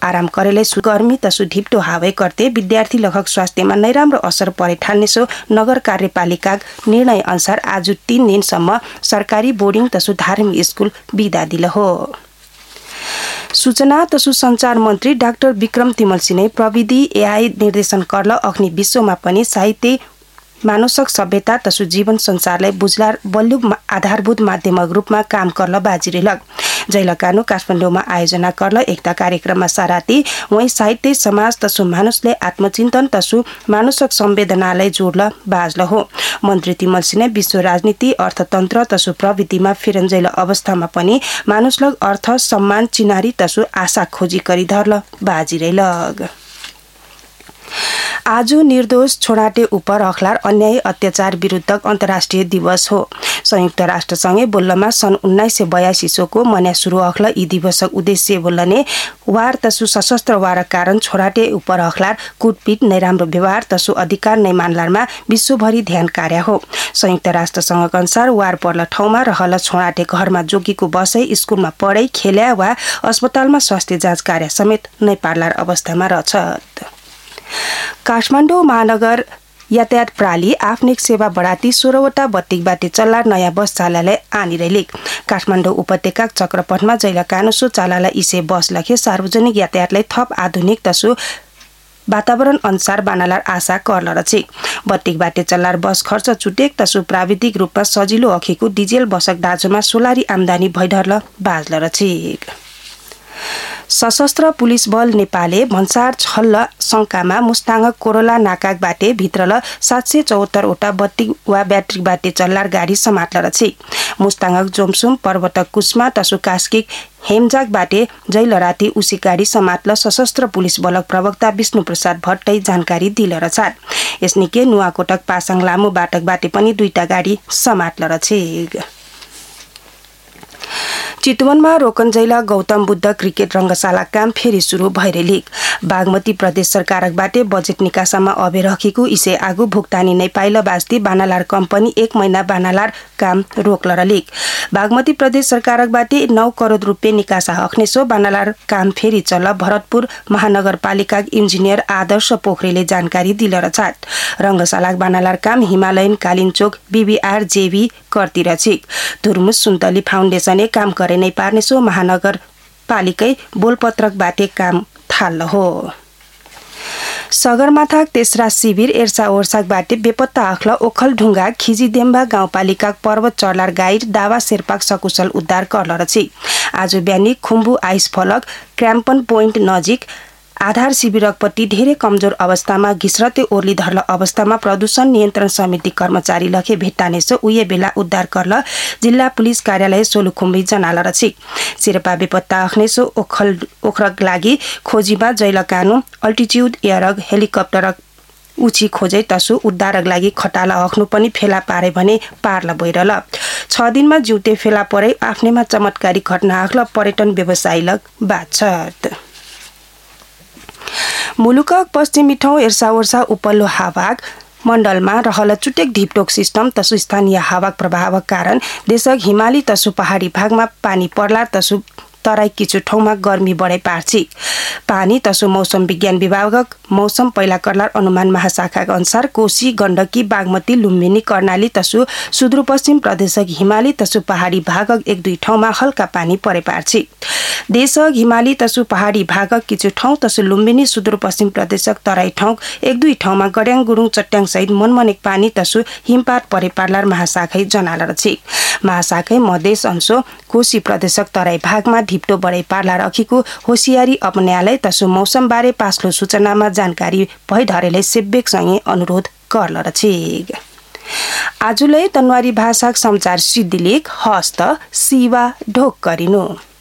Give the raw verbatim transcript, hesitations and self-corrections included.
आराम करेले गर्मी तसु ढिप्टो हावै करते विद्यार्थी लगभग स्वास्थ्यमा नैराम्रो असर परे ठान्नेसो नगर कार्यपालिका निर्णय अनुसार आज तीन दिनसम्म सरकारी बोर्डिङ तसु धार्मिक स्कूल बिदा दिल हो। सूचना तसु संचार मन्त्री डाक्टर विक्रम तिमल सिंहले प्रविधि एआई निर्देशन कर्ल अग्नि विश्वमा पनि साहित्य मानवसक सभ्यता तसु जीवन संसारलाई बुझलार बल्लु आधारभूत माध्यमक रूपमा काम कर्ल बाजिरेलक जैलकानु काठमाडौँमा आयोजना कर्ल एकता कार्यक्रममा साराती वही साहित्य समाज तसु मानुषले आत्मचिन्तन तसु मानवसक संवेदनालाई जोड्ल बाजल हो। मन्त्री तिमल सिंहले विश्व राजनीति अर्थतन्त्र तसु प्रविधिमा फेरन्जैल अवस्थामा पनि मानुषलग अर्थ सम्मान चिनारी तसु आशा खोजी करी धर्ल बाजिरेलग। आज निर्दोष छोराटे उपर अखलार अन्याय अत्याचार विरुद्ध अन्तर्राष्ट्रिय दिवस हो। संयुक्त राष्ट्रसँगै बोल्नमा सन् उन्नाइस सय बयासी सोको मन्या सुरु अखल यी दिवसक उद्देश्य बोल्ने वार तसु सशस्त्र वारक कारण छोराटे उपर अखलार कुटपिट नैराम्रो व्यवहार तसु अधिकार नै मानलारमा विश्वभरि ध्यान कार्य हो। संयुक्त राष्ट्रसँगका अनुसार वार पर्ल ठाउँमा रहल छोराटे घरमा जोगीको बसै स्कुलमा पढाइ खेल्या वा अस्पतालमा स्वास्थ्य जाँच कार्य समेत नै पार्लार अवस्थामा रहछ। काठमाडौँ महानगर यातायात प्रणाली आफ्नै सेवा बढाती सोह्रवटा बत्तीक बाटे चल्लार नयाँ बस चालनालाई आनिरहेलिक काठमाडौँ उपत्यका चक्रपथमा जैलकानुसो चालनालाई इसे बस लखे सार्वजनिक यातायातलाई थप आधुनिक तसु वातावरण अनुसार बानालार आशा कर्ल रचे बत्तीक बाटे चल्लार बस खर्च चुटेक तसु प्राविधिक रूपमा सजिलो अखेको डिजेल बसक दाजोमा सोलारी आमदानी भइधर्ल बाजल रचेक। सशस्त्र पुलिस बल नेपालले भन्सार छल्ल शंकामा मुस्ताङ कोरोला नाकाक बाटे भित्रल सात सय चौहत्तरवटा बत्ती वा ब्याट्री बाटे चल्लार गाडी समात्ल रहे। मुस्ताङ जोमसुम पर्वतक कुस्मा तसु कास्किक हेमजाग बाटे जैल राति उसी गाडी समात्ल सशस्त्र पुलिस बलक प्रवक्ता विष्णु प्रसाद भट्टै जानकारी दिल रछात। यसनिके नुवाकोटक पासाङ लामो बाटक बाटे पनि दुईटा गाडी समात्ल रहे। चितवनमा रोकन्जैला गौतम बुद्ध क्रिकेट रंगशाला काम फेरि सुरु भइरेलिक बागमती प्रदेश सरकारकबाटे बजेट निकासामा अबेरखेको इसे आगु भुक्तानी नै पाइल बास्ती बानालार कम्पनी एक महिना बानालार काम रोक्ल रलिक बागमती प्रदेश सरकारकबाटे नौ करोड रुपियाँ निकासा हक्नेसो बानालार काम फेरि चल भरतपुर महानगरपालिका इन्जिनियर आदर्श पोखरेलले जानकारी दिल रछात। रंगशाला बानालार काम हिमालयन कालिन्चोक बीबीआर जेवी करती रछिक धुर्मुस सुन्तली फाउन्डेसनले काम करे नै पार्नेसो महानगरपालिकै बोलपत्रक बाटे काम थाल्ल हो। सगरमाथा तेस्रा शिविर एर्सा ओर्साक बाटे बेपत्ता आख्ल ओखल ढुङ्गा खिजीदेम्बा गाउँपालिका पर्वत चढलार गाइड दावा शेर्पाक सकुशल उद्धार कर्ल रछी आज बिहानी खुम्बु आइस फलक क्राम्पन पोइन्ट नजिक आधार शिविरकपट्टि धेरै कमजोर अवस्थामा घिस्रते ओर्ली धर्ल अवस्थामा प्रदूषण नियन्त्रण समिति कर्मचारी लखे भेट्टानेसो उये बेला उद्धार कर्ल जिल्ला पुलिस कार्यालय सोलुखुम्बी जनाल रछी शेर्पा बेपत्ता अख्नेसो ओखल ओखरक लागि खोजीमा जैलकानु अल्टिट्युड एयरग हेलिकप्टरक उची खोजै तसु उद्धारक लागि खटाला अख्नु पनि फेला पारे भने पार्ल बोइरल छ दिनमा जिउते फेला परे आफ्नैमा चमत्कारी घटना आख्ल पर्यटन व्यवसायीलक बाछत। मुलुकक पश्चिमी ठाउँ एर्सा ओर्सा उपल्लो हावाक मण्डलमा रहल चुटेक ढिप्टोक सिस्टम तसु स्थानीय हावाक प्रभावक कारण देशक हिमाली तसु पहाडी भागमा पानी पर्ला तसु तराई किचु ठाउँमा गर्मी बढे पार्छि पानी तसु मौसम विज्ञान विभागक मौसम पहिला कर्लार अनुमान महाशाखाका अनुसार कोशी गण्डकी बागमती लुम्बिनी कर्णाली तसु सुदूरपश्चिम प्रदेशक हिमाली तसु पहाडी भागक एक दुई ठाउँमा हल्का पानी परे पार्छि देशक हिमाली तसु पहाडी भागक किचु ठाउँ तसु लुम्बिनी सुदूरपश्चिम प्रदेशक तराई ठाउँ एक दुई ठाउँमा गड्याङ गुरुङ चट्याङ सहित मनमनेक पानी तसु हिमपात परे पार्लार महाशाखै जनाल रछि महाशाखै मधेस अंशो कोशी प्रदेशक तराई भागमा ढिप्टो बढे पार्ला रखेको होसियारी अपनायालय तसु मौसम बारे पास्लो सूचनामा जानकारी भइधरेले सेब्बेकसँगै अनुरोध गर्ल रछे। आजुलै तनवारी भाषाक समाचार सिद्धिलेख हस्त सिवा ढोक गरिनु।